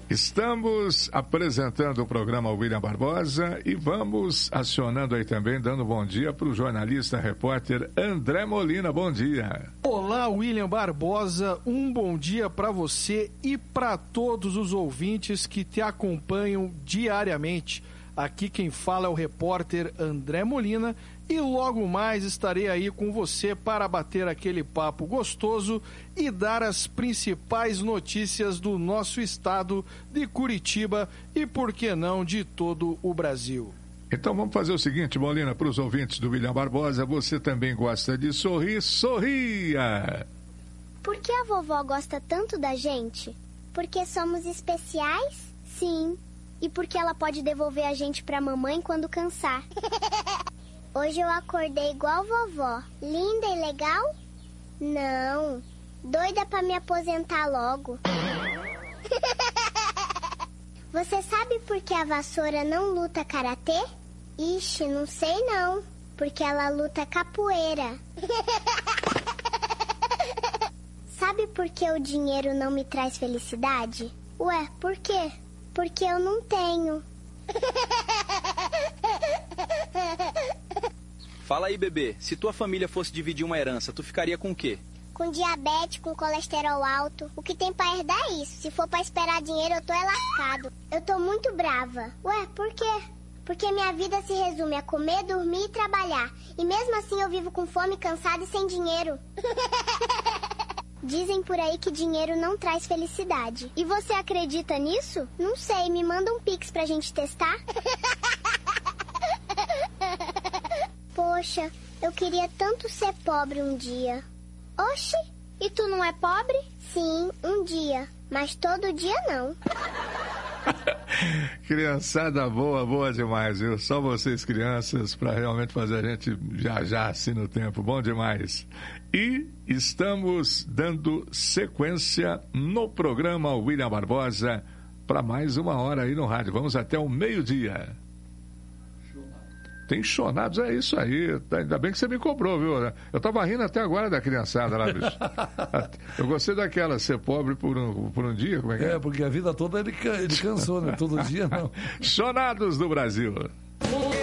Estamos apresentando o programa William Barbosa e vamos acionando aí também, dando bom dia para o jornalista, repórter André Molina. Bom dia. Olá, William Barbosa, um bom dia para você e para todos os ouvintes que te acompanham diariamente. Aqui quem fala é o repórter André Molina e logo mais estarei aí com você para bater aquele papo gostoso e dar as principais notícias do nosso estado de Curitiba e, por que não, de todo o Brasil. Então vamos fazer o seguinte, Molina, para os ouvintes do William Barbosa, você também gosta de sorrir, sorria! Por que a vovó gosta tanto da gente? Porque somos especiais? Sim. E porque ela pode devolver a gente pra mamãe quando cansar. Hoje eu acordei igual vovó. Linda e legal? Não. Doida pra me aposentar logo. Você sabe por que a vassoura não luta karatê? Ixi, não sei não. Porque ela luta capoeira. Sabe por que o dinheiro não me traz felicidade? Ué, por quê? Porque eu não tenho. Fala aí, bebê. Se tua família fosse dividir uma herança, tu ficaria com o quê? Com diabetes, com colesterol alto. O que tem pra herdar é isso. Se for pra esperar dinheiro, eu tô lascado. Eu tô muito brava. Ué, por quê? Porque minha vida se resume a comer, dormir e trabalhar. E mesmo assim eu vivo com fome, cansada e sem dinheiro. Dizem por aí que dinheiro não traz felicidade. E você acredita nisso? Não sei, me manda um pix pra gente testar. Poxa, eu queria tanto ser pobre um dia. Oxi, e tu não é pobre? Sim, um dia, mas todo dia não. Criançada boa, boa demais, viu? Só vocês crianças para realmente fazer a gente viajar assim no tempo, bom demais. E estamos dando sequência no programa William Barbosa para mais uma hora aí no rádio. Vamos até o meio-dia. Tem chonados, é isso aí. Ainda bem que você me cobrou, viu? Eu tava rindo até agora da criançada lá, bicho. Eu gostei daquela, ser pobre por um dia, como é que é? É, porque a vida toda ele cansou, né? Todo dia não. Chonados do Brasil.